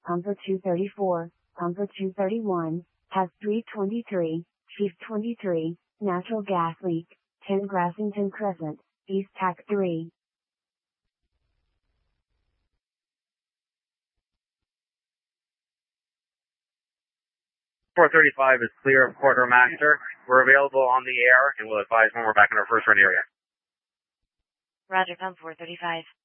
Pumper 234, Pumper 231, has 323, Chief 23, natural gas leak, 10 Grassington Crescent, East Tack 3. 435 is clear of Quartermaster. We're available on the air and we'll advise when we're back in our first run area. Roger, pump 435.